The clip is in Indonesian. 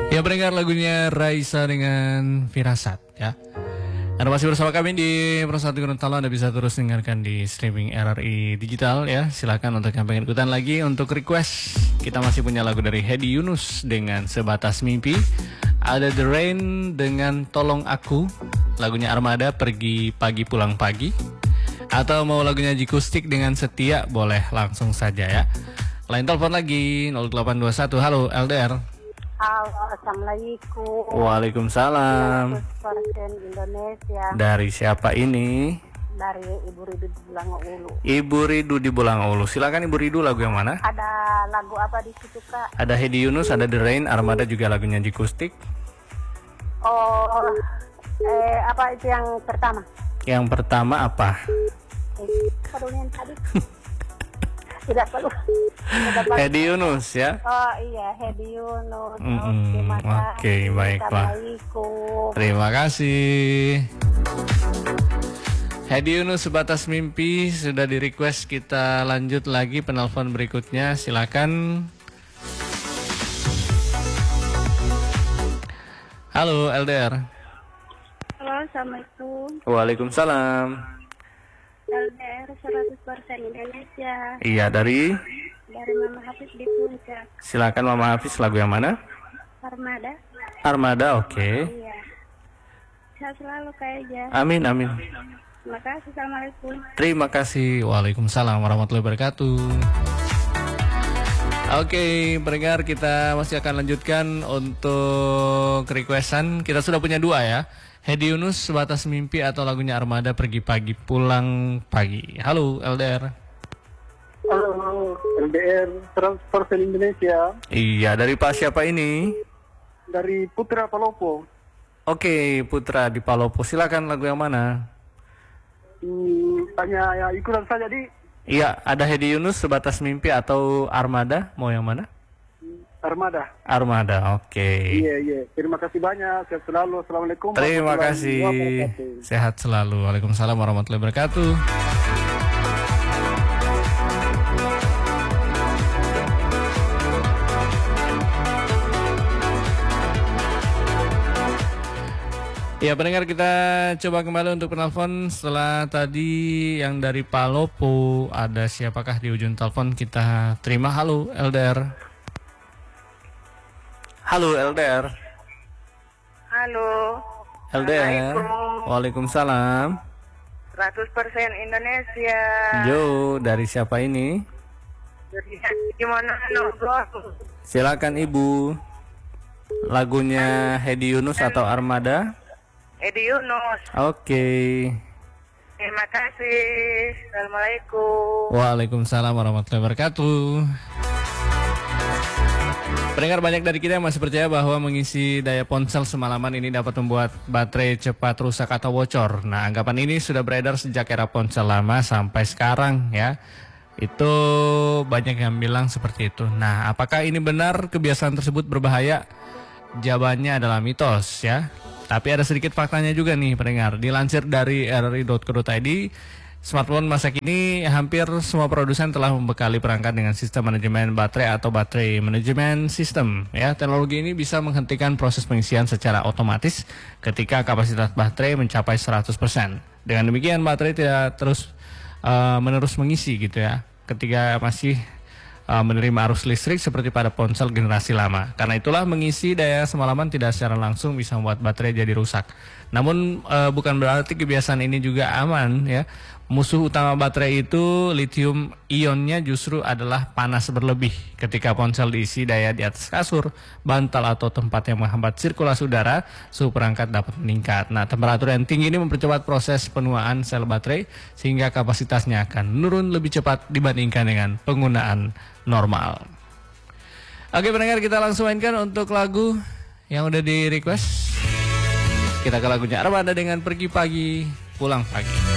Ya, pendengar, lagunya Raisa dengan Firasat ya. Anda masih bersama kami di Persatu Gorontalo. Anda bisa terus dengarkan di streaming RRI Digital ya. Silakan untuk yang pengen ikutan lagi. Untuk request, kita masih punya lagu dari Hedi Yunus dengan Sebatas Mimpi. Ada The Rain dengan Tolong Aku. Lagunya Armada, Pergi Pagi Pulang Pagi. Atau mau lagunya Jikustik dengan Setia, boleh langsung saja ya. Lain telepon lagi 0821. Halo LDR. Halo, assalamualaikum. Waalaikumsalam. 100% Indonesia. Dari siapa ini? Dari Ibu Ridu di Bulangulu. Ibu Ridu di Bulangulu. Silakan Ibu Ridu, lagu yang mana? Ada lagu apa di situ, Kak? Ada Hedi Yunus, ada The Rain, Armada juga lagunya Jikustik. Oh, apa itu yang pertama? Yang pertama apa? Perlu yang tadi. Tidak perlu. Hedi Yunus ya. Oh iya, Hedi Yunus. Oke, baiklah. Assalamualaikum. Terima kasih. Hedi Yunus, Sebatas Mimpi sudah di request. Kita lanjut lagi penelpon berikutnya. Silakan. Halo LDR. Halo, assalamualaikum. Waalaikumsalam. LDR 100% Indonesia. Iya, dari Mama Hafiz di Puncak. silakan Mama Hafiz, lagu yang mana? Armada. Armada, oke. Iya. Sehat selalu Kak Eja. Amin, amin. Terima kasih. Assalamualaikum. Terima kasih. Waalaikumsalam warahmatullahi wabarakatuh. Oke, pendengar, kita masih akan lanjutkan untuk requestan. Kita sudah punya dua ya. Hedi Yunus, Sebatas Mimpi, atau lagunya Armada, Pergi Pagi Pulang Pagi. Halo LDR. Halo LDR 100% Indonesia. Iya, dari Pak siapa ini? Dari Putra Palopo. Oke, Putra di Palopo. Silakan lagu yang mana? Tanya ya ikutan saja di. Iya, ada Hedi Yunus, Sebatas Mimpi, atau Armada. Mau yang mana? Armada. Armada, oke. Iya. Terima kasih banyak. Sehat selalu. Assalamualaikum. Terima warahmatullahi kasih. wabarakatuh. Sehat selalu. Waalaikumsalam warahmatullahi wabarakatuh. Ya, pendengar, kita coba kembali untuk penelpon setelah tadi yang dari Palopo. Ada siapakah di ujung telepon? Kita terima. Halo LDR. Halo LDR. Halo. LDR. Waalaikumsalam. 100% Indonesia. Jo, dari siapa ini? Gimana Silakan Ibu. Lagunya Hedi Yunus atau Armada? Hedi Yunus. Oke. Terima kasih. Assalamualaikum. Waalaikumsalam warahmatullahi wabarakatuh. Pendengar, banyak dari kita yang masih percaya bahwa mengisi daya ponsel semalaman ini dapat membuat baterai cepat rusak atau bocor. Nah, anggapan ini sudah beredar sejak era ponsel lama sampai sekarang ya. Itu banyak yang bilang seperti itu. Nah, apakah ini benar kebiasaan tersebut berbahaya? Jawabannya adalah mitos ya. Tapi ada sedikit faktanya juga nih pendengar. Dilansir dari rri.co.id, smartphone masa kini hampir semua produsen telah membekali perangkat dengan sistem manajemen baterai atau baterai management system. Ya, teknologi ini bisa menghentikan proses pengisian secara otomatis ketika kapasitas baterai mencapai 100%. Dengan demikian baterai tidak terus menerus mengisi gitu ya. Ketika masih menerima arus listrik seperti pada ponsel generasi lama. Karena itulah mengisi daya semalaman tidak secara langsung bisa membuat baterai jadi rusak. Namun bukan berarti kebiasaan ini juga aman ya. Musuh utama baterai itu lithium ionnya justru adalah panas berlebih. Ketika ponsel diisi daya di atas kasur, bantal atau tempat yang menghambat sirkulasi udara, suhu perangkat dapat meningkat. Nah, temperatur yang tinggi ini mempercepat proses penuaan sel baterai sehingga kapasitasnya akan menurun lebih cepat dibandingkan dengan penggunaan normal. Oke pendengar, kita langsung mainkan untuk lagu yang udah di request. Kita ke lagunya Armada dengan Pergi Pagi Pulang Pagi.